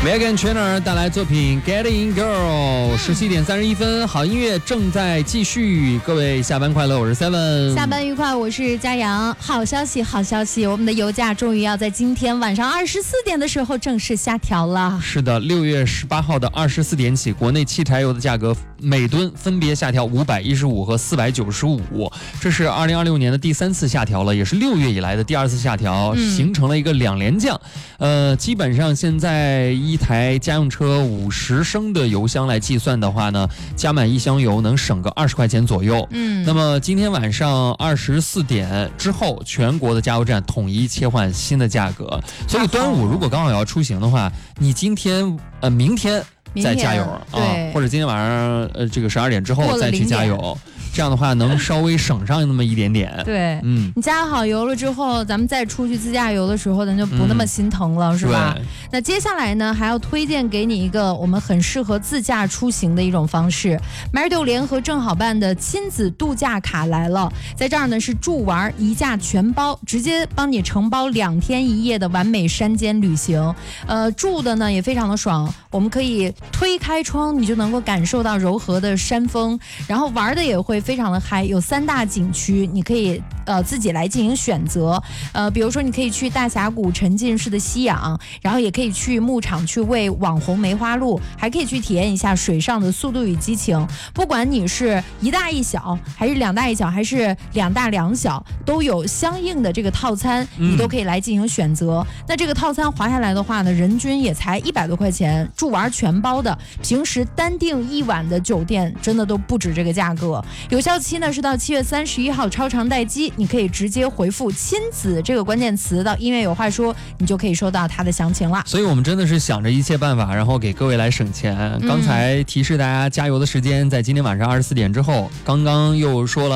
Meghan Trainor 带来作品 Getting Girl。17点31分，好音乐正在继续。各位下班快乐，我是 Seven。 下班愉快，我是佳阳。好消息，好消息，我们的油价终于要在今天晚上24点的时候正式下调了。 是的，6月18号的24点起，国内汽柴油的价格每吨分别下调515和495，这是2026年的第3次下调了，也是6月以来的第2次下调，形成了一个2连降。基本上现在一台家用车50升的油箱来计算的话呢，加满1箱油能省个20块钱左右。那么今天晚上24点之后，全国的加油站统一切换新的价格。所以端午如果刚好要出行的话，你明天再加油啊，或者今天晚上这个12点之后再去加油。这样的话能稍微省上那么一点点。 对，你加好油了之后，咱们再出去自驾游的时候，咱就不那么心疼了，是吧？那接下来呢，还要推荐给你一个我们很适合自驾出行的一种方式。Marriott 联合正好办的亲子度假卡来了，在这儿呢是住玩一价全包，直接帮你承包2天1夜的完美山间旅行。住的呢也非常的爽，我们可以推开窗，你就能够感受到柔和的山风，然后玩的也会非常的嗨，有3大景区，你可以自己来进行选择。比如说你可以去大峡谷沉浸式的吸氧，然后也可以去牧场去喂网红梅花鹿，还可以去体验一下水上的速度与激情。不管你是1大1小，还是2大1小，还是2大2小，都有相应的这个套餐，你都可以来进行选择。那这个套餐划下来的话呢，人均也才100多块钱，住玩全包的，平时单订1晚的酒店真的都不止这个价格。有效期呢是到7月31号，超长待机，你可以直接回复亲子这个关键词到音乐有话说，你就可以收到它的详情了。 所以我们真的是想着一切办法，然后给各位来省钱。刚才提示大家加油的时间在今天晚上24点之后，刚刚又说了